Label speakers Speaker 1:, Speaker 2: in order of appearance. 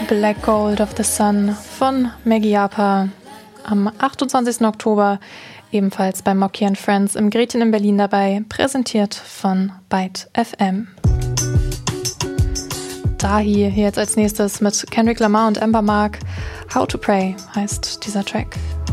Speaker 1: Black Gold of the Sun von Maggie Japa am 28. Oktober, ebenfalls bei Mocky & Friends im Gretchen in Berlin dabei, präsentiert von Byte FM. Dahi hier jetzt als nächstes mit Kendrick Lamar und Amber Mark. How to Pray heißt dieser Track.